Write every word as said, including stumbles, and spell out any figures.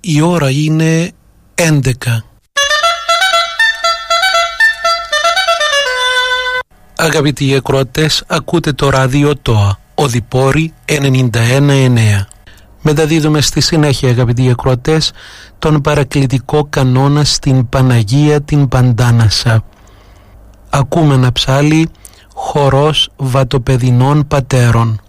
Η ώρα είναι έντεκα. Αγαπητοί ακροατές, ακούτε το ράδιο ΤΟΑ, Οδυπόρη ενενήντα ένα εννέα. Μεταδίδουμε στη συνέχεια, αγαπητοί ακροατές, τον παρακλητικό κανόνα στην Παναγία την Παντάνασα. Ακούμε ένα ψάλι, χορός βατοπεδινών πατέρων.